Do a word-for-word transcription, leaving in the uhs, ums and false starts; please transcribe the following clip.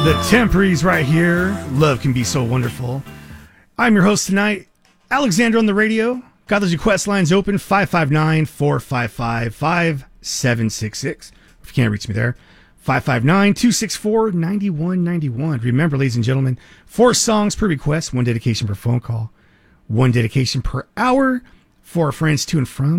Temporaries right here. Love can be so wonderful. I'm your host tonight, Alexander on the radio. Got those request lines open, five five nine, four five five, five seven six six. If you can't reach me there, five five nine, two six four, nine one nine one. Remember, ladies and gentlemen, four songs per request, one dedication per phone call, one dedication per hour for our friends to and from